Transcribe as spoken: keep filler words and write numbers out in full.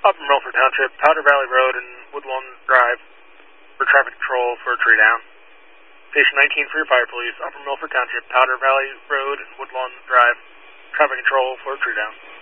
Upper Milford Township, Powder Valley Road and Woodlawn Drive for traffic control for a tree down. Station nineteen for your fire police, Upper Milford Township, Powder Valley Road and Woodlawn Drive, traffic control for a tree down.